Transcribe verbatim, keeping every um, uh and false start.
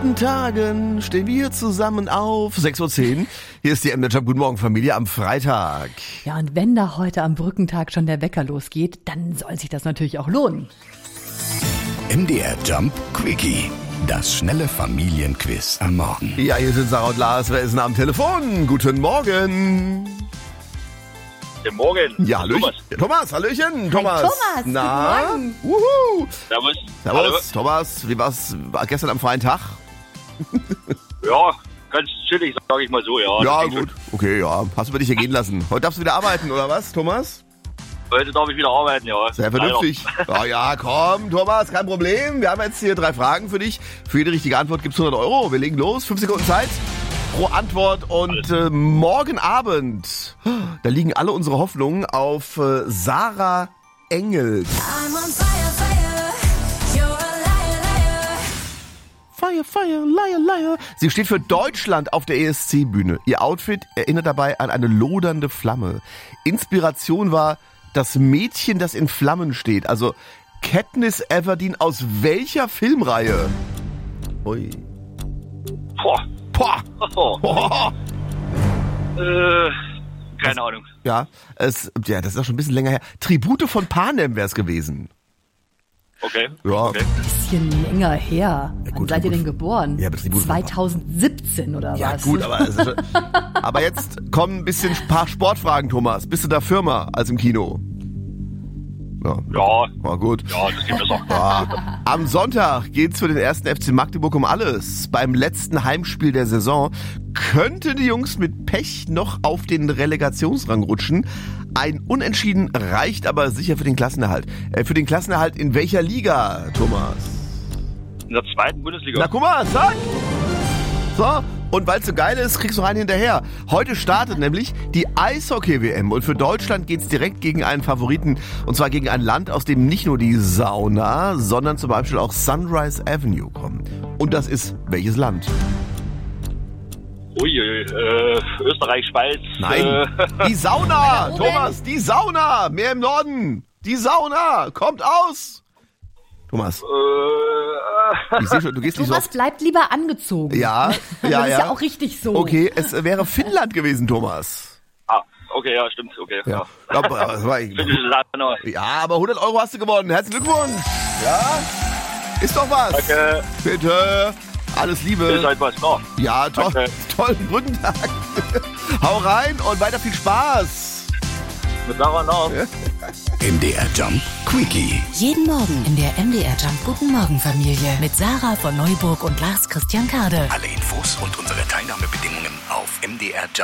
guten Tagen stehen wir zusammen auf. sechs Uhr zehn. Hier ist die M D R Jump Guten Morgen Familie am Freitag. Ja, und wenn da heute am Brückentag schon der Wecker losgeht, dann soll sich das natürlich auch lohnen. M D R Jump Quickie. Das schnelle Familienquiz am Morgen. Ja, hier sind Sarah und Lars. Wer ist denn am Telefon? Guten Morgen. Guten Morgen. Ja, Hallöchen. Thomas. Ja, Thomas, Hallöchen. Thomas. Thomas, Na? guten Uhu. Servus. Servus, Hallo. Thomas. Wie war's war gestern am freien Tag? Ja, ganz chillig, sage ich mal so, ja. Ja, Das ging gut. Okay, ja. Hast du über dich hier gehen lassen. Heute darfst du wieder arbeiten, oder was, Thomas? schon. Heute darf ich wieder arbeiten, ja. Sehr vernünftig. Ja, ja, komm, Thomas, kein Problem. Wir haben jetzt hier drei Fragen für dich. Für jede richtige Antwort gibt's hundert Euro. Wir legen los. Fünf Sekunden Zeit pro Antwort. Und äh, morgen Abend, da liegen alle unsere Hoffnungen auf äh, Sarah Engels. I'm on fire, fire. You're a liar, liar. Fire, fire, liar, liar. Sie steht für Deutschland auf der E S C-Bühne. Ihr Outfit erinnert dabei an eine lodernde Flamme. Inspiration war das Mädchen, das in Flammen steht. Also Katniss Everdeen aus welcher Filmreihe? Ui. Boah. Boah. Oh. Boah. Äh, keine Ahnung. Ja, es, ja, das ist auch schon ein bisschen länger her. Tribute von Panem wäre es gewesen. Okay. Ja. Okay. Bisschen länger her. Ja, Wann gut, seid ihr gut. denn geboren? Ja, Betrieb- zwanzig siebzehn oder Ja, was? gut, aber, es ist schon, aber jetzt kommen ein bisschen ein paar Sportfragen, Thomas. Bist du da firmer als im Kino? Ja, Ja, war gut. ja, das geht besser. Ja. Am Sonntag geht's für den ersten F C Magdeburg um alles. Beim letzten Heimspiel der Saison könnten die Jungs mit Pech noch auf den Relegationsrang rutschen. Ein Unentschieden reicht aber sicher für den Klassenerhalt. Äh, für den Klassenerhalt in welcher Liga, Thomas? In der zweiten Bundesliga. Na guck mal, zack! So, und weil es so geil ist, kriegst du einen hinterher. Heute startet nämlich die Eishockey-W M und für Deutschland geht's direkt gegen einen Favoriten. Und zwar gegen ein Land, aus dem nicht nur die Sauna, sondern zum Beispiel auch Sunrise Avenue kommen. Und das ist welches Land? Uiui, äh, Österreich, Schweiz. Nein, Äh, die Sauna, oben. Thomas, die Sauna, mehr im Norden. Die Sauna, kommt aus. Thomas, äh, ich sehe schon, du gehst nicht so Thomas oft. bleibt lieber angezogen. Ja, ja, das ja. ist ja auch richtig so. Okay, es wäre Finnland gewesen, Thomas. ah, okay, ja, stimmt, okay. Ja, Ja. aber, das war, Finnische Sauna. ja, aber hundert Euro hast du gewonnen. Herzlichen Glückwunsch. Ja, ist doch was. Danke. Bitte. Alles Liebe. Ist halt was noch. Ja, to Danke. tollen Brückentag. Hau rein und weiter viel Spaß. Mit Sarah noch. M D R Jump Quickie. Jeden Morgen in der M D R Jump Guten Morgen Familie mit Sarah von Neuburg und Lars Christian Kade. Alle Infos und unsere Teilnahmebedingungen auf m d r jump